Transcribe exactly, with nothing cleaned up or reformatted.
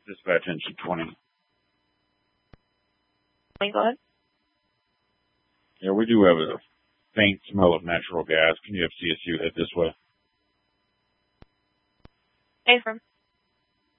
Dispatch engine twenty. Go ahead. Yeah, we do have a faint smell of natural gas. Can you have C S U head this way? Affirm.